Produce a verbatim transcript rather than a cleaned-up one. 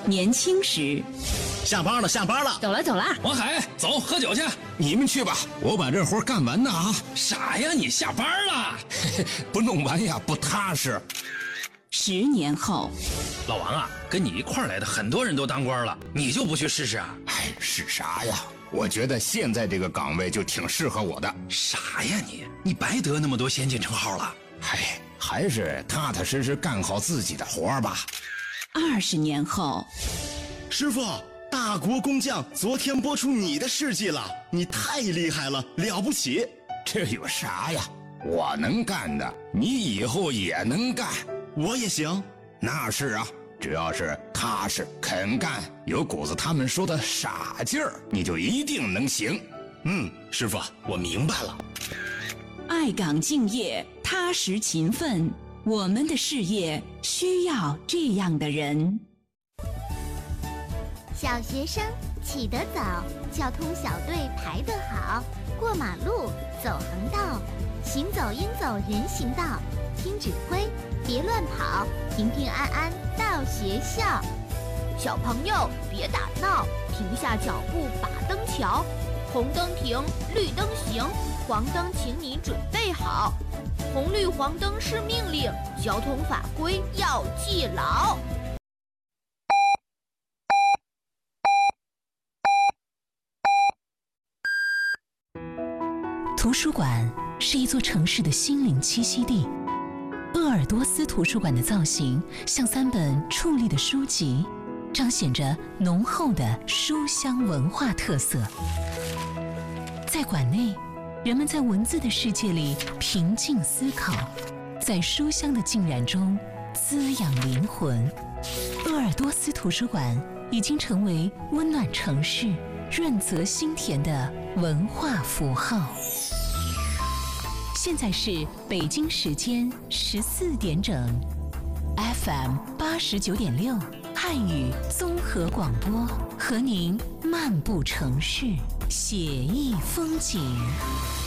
年轻时。 下班了，下班了， 走了走了。 王海，走，喝酒去。 你们去吧，我把这活干完呢啊！ 傻呀，你下班了？ 不弄完呀，不踏实。 十年后， 老王啊，跟你一块儿来的很多人都当官了，你就不去试试啊？ 哎，是啥呀？我觉得现在这个岗位就挺适合我的。 傻呀你，你白得那么多先进称号了。 哎，还是踏踏实实干好自己的活吧。 二十年后， 师傅，大国工匠昨天播出你的事迹了，你太厉害了，了不起。 这有啥呀？我能干的，你以后也能干。 我也行。 那是啊，只要是踏实肯干，有股子他们说的傻劲儿，你就一定能行。 嗯，师傅，我明白了。 爱岗敬业，踏实勤奋，我们的事业需要这样的人。 小学生起得早，交通小队排得好，过马路走横道，行走应走人行道，听指挥别乱跑，平平安安到学校。小朋友别打闹，停下脚步把灯瞧，红灯停，绿灯行，黄灯请你准备好，红绿黄灯是命令，交通法规要记牢。 图书馆是一座城市的心灵栖息地。鄂尔多斯图书馆的造型像三本矗立的书籍，彰显着浓厚的书香文化特色。在馆内，人们在文字的世界里平静思考，在书香的浸染中滋养灵魂。鄂尔多斯图书馆已经成为温暖城市、润泽心田的文化符号。现在是北京时间十四点整 ，F M 八十九点六汉语综合广播，和您漫步城市，写意风景。